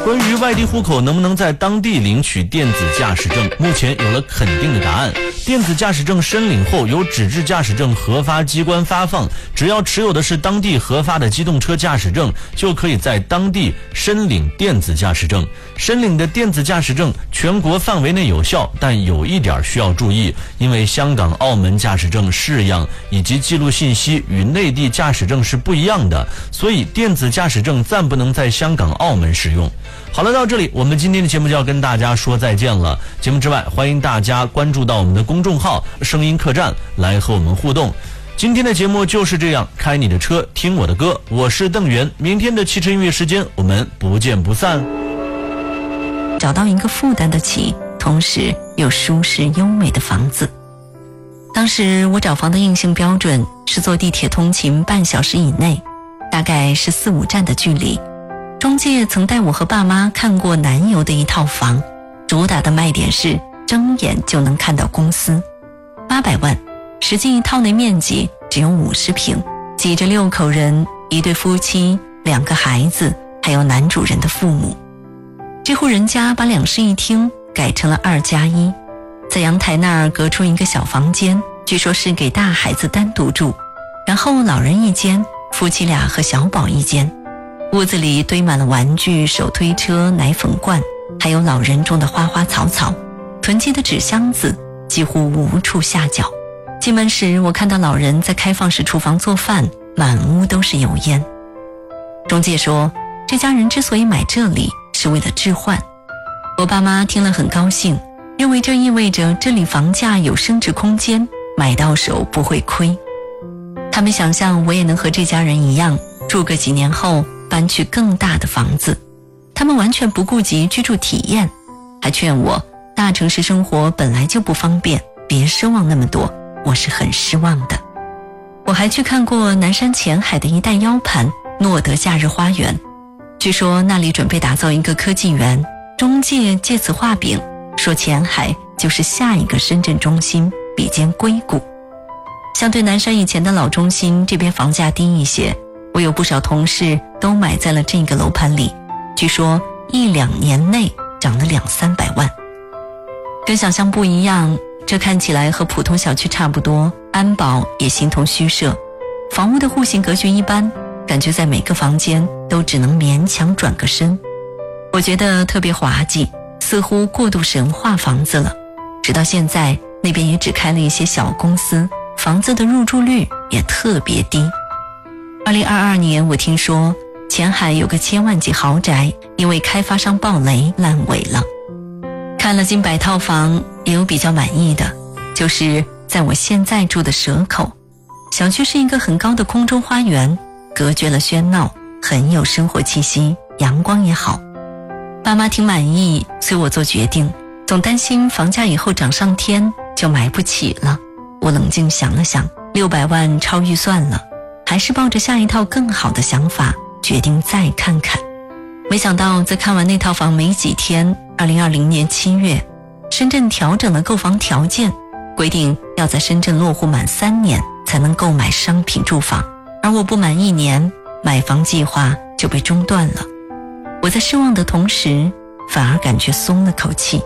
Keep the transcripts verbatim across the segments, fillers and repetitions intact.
关于外地户口能不能在当地领取电子驾驶证，目前有了肯定的答案。电子驾驶证申领后由纸质驾驶证核发机关发放，只要持有的是当地核发的机动车驾驶证，就可以在当地申领电子驾驶证。申领的电子驾驶证全国范围内有效，但有一点需要注意，因为香港、澳门驾驶证式样以及记录信息与内地驾驶证是不一样的，所以电子驾驶证暂不能在香港、澳门使用。好了，到这里我们今天的节目就要跟大家说再见了。节目之外，欢迎大家关注到我们的公众号声音客栈来和我们互动。今天的节目就是这样，开你的车听我的歌，我是邓源。明天的汽车音乐时间我们不见不散。 找到一个负担得起同时又舒适优美的房子。当时我找房的硬性标准是坐地铁通勤半小时以内，大概是四五站的距离。中介曾带我和爸妈看过南邮的一套房，主打的卖点是睁眼就能看到公司，八百万，实际一套内面积只有五十平，挤着六口人，一对夫妻，两个孩子，还有男主人的父母。这户人家把两室一厅改成了二加一，在阳台那儿隔出一个小房间，据说是给大孩子单独住，然后老人一间，夫妻俩和小宝一间。屋子里堆满了玩具、手推车、奶粉罐，还有老人种的花花草草，囤积的纸箱子几乎无处下脚。进门时，我看到老人在开放式厨房做饭，满屋都是油烟。中介说，这家人之所以买这里是为了置换。我爸妈听了很高兴，认为这意味着这里房价有升值空间，买到手不会亏。他们想象我也能和这家人一样，住个几年后搬去更大的房子。他们完全不顾及居住体验，还劝我大城市生活本来就不方便，别奢望那么多。我是很失望的。我还去看过南山前海的一带腰盘诺德假日花园，据说那里准备打造一个科技园，中介借此画饼，说前海就是下一个深圳中心，比肩硅谷。相对南山以前的老中心，这边房价低一些，我有不少同事都买在了这个楼盘里，据说一两年内涨了两三百万。跟想象不一样，这看起来和普通小区差不多，安保也形同虚设。房屋的户型格局一般，感觉在每个房间都只能勉强转个身。我觉得特别滑稽，似乎过度神化房子了。直到现在，那边也只开了一些小公司，房子的入住率也特别低。二零二二年，我听说前海有个千万级豪宅因为开发商暴雷烂尾了。看了近百套房，也有比较满意的，就是在我现在住的蛇口。小区是一个很高的空中花园，隔绝了喧闹，很有生活气息，阳光也好。爸妈挺满意，随我做决定，总担心房价以后涨上天就买不起了。我冷静想了想，六百万超预算了，还是抱着下一套更好的想法，决定再看看。没想到在看完那套房没几天，二零二零年七月，深圳调整了购房条件，规定要在深圳落户满三年才能购买商品住房，而我不满一年，买房计划就被中断了。我在失望的同时，反而感觉松了口气。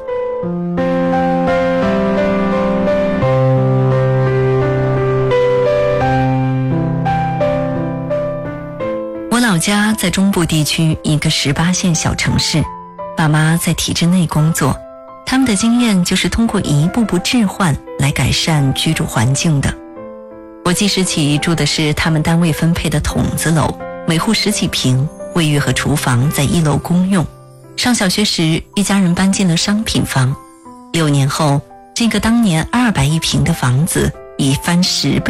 我老家在中部地区一个十八线小城市，爸妈在体制内工作，他们的经验就是通过一步步置换来改善居住环境的。我记事起住的是他们单位分配的筒子楼，每户十几平，卫浴和厨房在一楼公用。上小学时，一家人搬进了商品房，六年后，这个当年二百一平的房子已翻十倍。